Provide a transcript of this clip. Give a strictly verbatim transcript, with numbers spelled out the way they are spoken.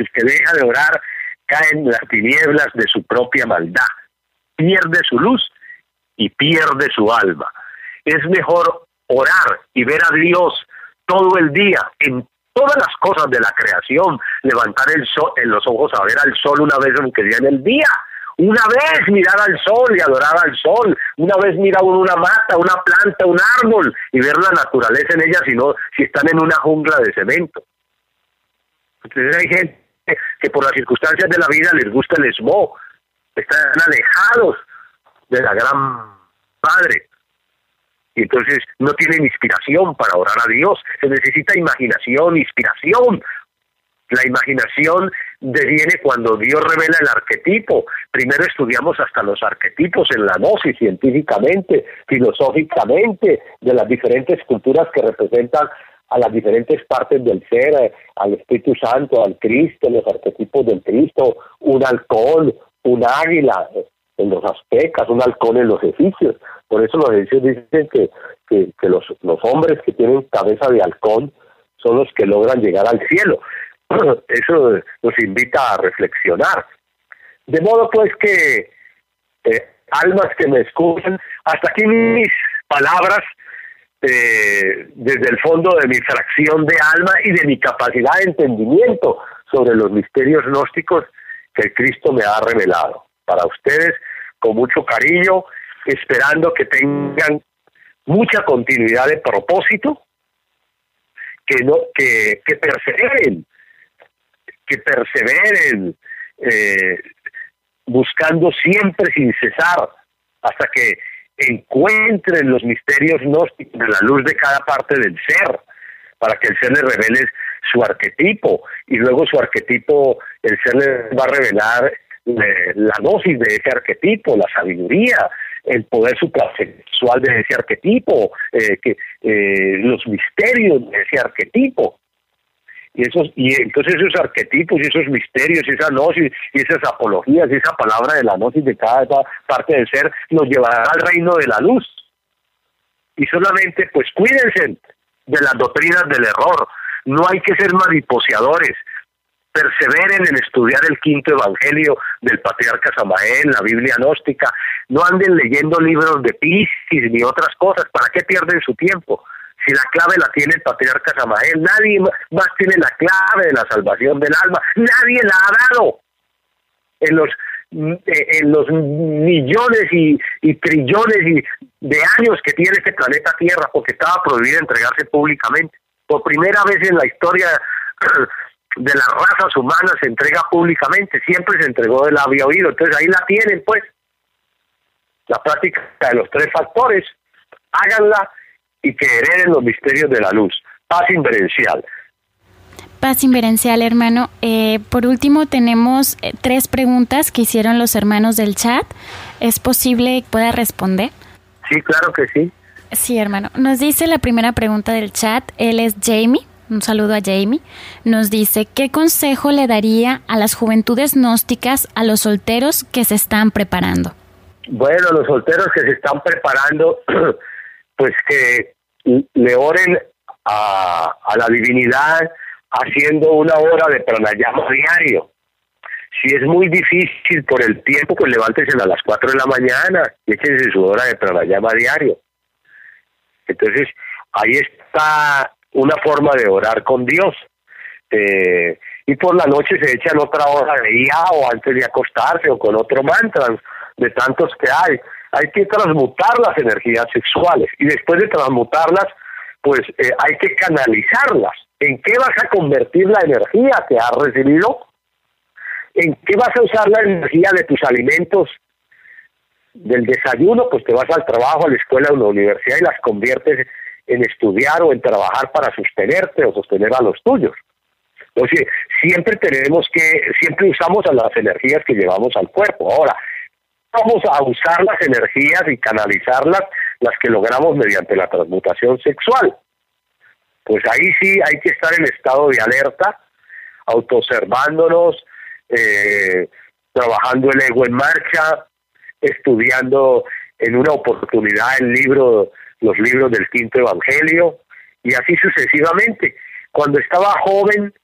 el que deja de orar cae en las tinieblas de su propia maldad, pierde su luz y pierde su alma. Es mejor orar y ver a Dios todo el día en todas las cosas de la creación, levantar el sol, en los ojos a ver al sol una vez aunque sea en el día, una vez mirar al sol y adorar al sol, una vez mirar una mata, una planta, un árbol y ver la naturaleza en ella, si no, si están en una jungla de cemento. Entonces hay gente que por las circunstancias de la vida les gusta el smog, están alejados de la gran Padre. Y entonces no tienen inspiración para orar a Dios. Se necesita imaginación, inspiración. La imaginación deviene cuando Dios revela el arquetipo. Primero estudiamos hasta los arquetipos en la gnosis, científicamente, filosóficamente, de las diferentes culturas que representan a las diferentes partes del ser, al Espíritu Santo, al Cristo, los arquetipos del Cristo, un halcón, un águila en los aztecas, un halcón en los egipcios. Por eso los egipcios dicen que, que, que los, los hombres que tienen cabeza de halcón son los que logran llegar al cielo. Eso nos invita a reflexionar. De modo pues que, eh, almas que me escuchan, hasta aquí mis palabras, eh, desde el fondo de mi fracción de alma y de mi capacidad de entendimiento sobre los misterios gnósticos que el Cristo me ha revelado. Para ustedes, con mucho cariño, esperando que tengan mucha continuidad de propósito, que no, que, que perseveren, que perseveren, eh, buscando siempre sin cesar, hasta que encuentren los misterios gnósticos de la luz de cada parte del ser, para que el ser les revele su arquetipo, y luego su arquetipo, el ser les va a revelar eh, la gnosis de ese arquetipo, la sabiduría, el poder suprasexual de ese arquetipo, eh, que eh, los misterios de ese arquetipo. Y esos y entonces esos arquetipos y esos misterios y esa gnosis y esas apologías y esa palabra de la gnosis de cada parte del ser nos llevará al reino de la luz. Y solamente pues cuídense de las doctrinas del error. No hay que ser mariposeadores. Perseveren en estudiar el quinto evangelio del patriarca Samael, la Biblia gnóstica. No anden leyendo libros de Piscis ni otras cosas. ¿Para qué pierden su tiempo? Si la clave la tiene el patriarca Samael, nadie más tiene la clave de la salvación del alma. Nadie la ha dado. En los en los millones y, y trillones y de años que tiene este planeta Tierra, porque estaba prohibido entregarse públicamente. Por primera vez en la historia de las razas humanas se entrega públicamente. Siempre se entregó de labio a oído. Entonces ahí la tienen, pues. La práctica de los tres factores. Háganla y que hereden los misterios de la luz. Paz inverencial. Paz inverencial, hermano. Eh, por último, tenemos eh, tres preguntas que hicieron los hermanos del chat. ¿Es posible que pueda responder? Sí, claro que sí. Sí, hermano. Nos dice la primera pregunta del chat. Él es Jamie. Un saludo a Jamie. Nos dice, ¿qué consejo le daría a las juventudes gnósticas, a los solteros que se están preparando? Bueno, los solteros que se están preparando... pues que le oren a, a la divinidad haciendo una hora de pranayama diario. Si es muy difícil por el tiempo, pues levántese a las cuatro de la mañana y échense su hora de pranayama diario. Entonces, ahí está una forma de orar con Dios. Eh, y por la noche se echan otra hora de ya o antes de acostarse o con otro mantra, de tantos que hay. Hay que transmutar las energías sexuales y después de transmutarlas, pues eh, hay que canalizarlas. ¿En qué vas a convertir la energía que has recibido? ¿En qué vas a usar la energía de tus alimentos? Del desayuno, pues te vas al trabajo, a la escuela o a la universidad y las conviertes en estudiar o en trabajar para sostenerte o sostener a los tuyos. Entonces, siempre tenemos que, siempre usamos a las energías que llevamos al cuerpo. Ahora, vamos a usar las energías y canalizarlas, las que logramos mediante la transmutación sexual. Pues ahí sí hay que estar en estado de alerta, autoobservándonos, eh, trabajando el ego en marcha, estudiando en una oportunidad el libro, los libros del quinto evangelio, y así sucesivamente. Cuando estaba joven,